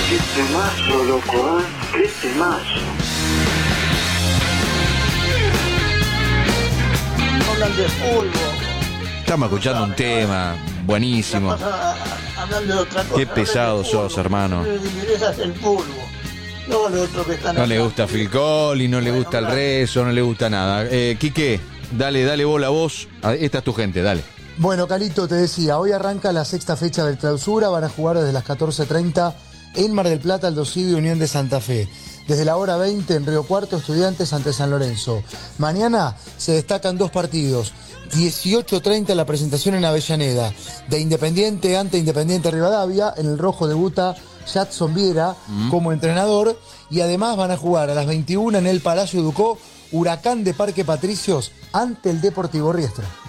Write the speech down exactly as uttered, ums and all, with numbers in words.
Qué temazo, loco, ¿eh? Qué temazo. Hablan de fútbol. Estamos escuchando un tema buenísimo. Hablando de otra cosa. Qué pesado sos, hermano. Me interesa el fútbol. No lo otro que están No le hablando. gusta Phil Collins, no le gusta el rezo, no le gusta nada. Eh, Quique, dale, dale bola a vos. Esta es tu gente, dale. Bueno, Calito, te decía, hoy arranca la sexta fecha del Clausura, van a jugar desde las catorce treinta en Mar del Plata, Aldo Civi, Unión de Santa Fe. Desde la hora veinte en Río Cuarto, Estudiantes ante San Lorenzo. Mañana se destacan dos partidos. dieciocho treinta la presentación en Avellaneda de Independiente ante Independiente Rivadavia. En el rojo debuta Jadson Viera mm. como entrenador. Y además van a jugar a las veintiuna en el Palacio Ducó, Huracán de Parque Patricios ante el Deportivo Riestra.